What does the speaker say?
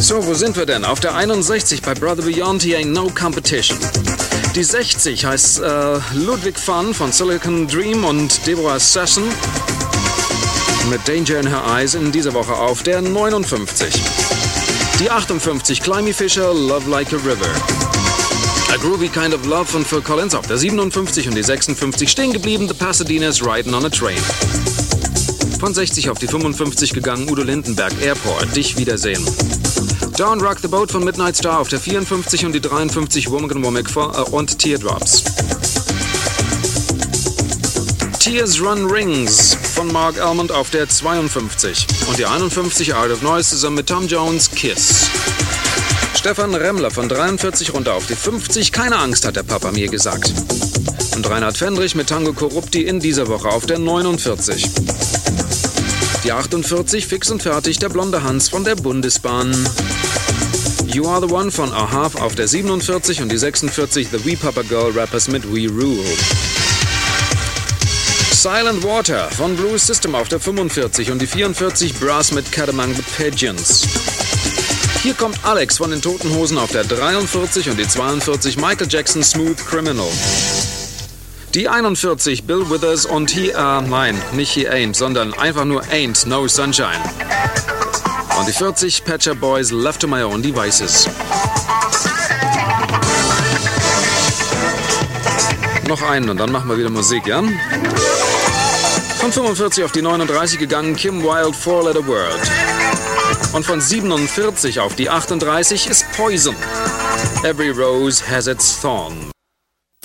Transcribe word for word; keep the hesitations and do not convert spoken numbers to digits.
So, wo sind wir denn? Auf der einundsechzig bei Brother Beyond, He Ain't No Competition. Die sechzig heißt äh, Ludwig van von Silicon Dream und Deborah Session mit Danger in Her Eyes in dieser Woche auf der neunundfünfzig. Die achtundfünfzig, Climby Fisher, Love Like a River. A Groovy Kind of Love von Phil Collins auf der siebenundfünfzig und die sechsundfünfzig stehen geblieben, The Pasadena's Riding on a Train. Von sechzig auf die fünfundfünfzig gegangen, Udo Lindenberg, Airport, Dich wiedersehen. Don't Rock the Boat von Midnight Star auf der vierundfünfzig und die dreiundfünfzig, Womack Womack und Teardrops. Tears Run Rings von Mark Almond auf der zweiundfünfzig und die einundfünfzig, Art of Noise zusammen mit Tom Jones, Kiss. Stefan Remmler von dreiundvierzig runter auf die fünfzig, keine Angst, hat der Papa mir gesagt. Und Reinhard Fendrich mit Tango Corrupti in dieser Woche auf der neunundvierzig. Die achtundvierzig, fix und fertig, der blonde Hans von der Bundesbahn. You Are the One von Aha auf der siebenundvierzig und die sechsundvierzig, The Wee Papa Girl Rappers mit We Rule. Silent Water von Blue System auf der fünfundvierzig und die vierundvierzig, Brass mit Cat Among the Pigeons. Hier kommt Alex von den Toten Hosen auf der dreiundvierzig und die zweiundvierzig, Michael Jackson Smooth Criminal. Die einundvierzig, Bill Withers und He, äh, nein, nicht He Ain't, sondern einfach nur Ain't No Sunshine. Und die vierzig, Pet Shop Boys, Left to My Own Devices. Noch einen und dann machen wir wieder Musik, ja? Von fünfundvierzig auf die neununddreißig gegangen, Kim Wilde, Four Letter Word. Und von siebenundvierzig auf die achtunddreißig ist Poison. Every Rose Has Its Thorn.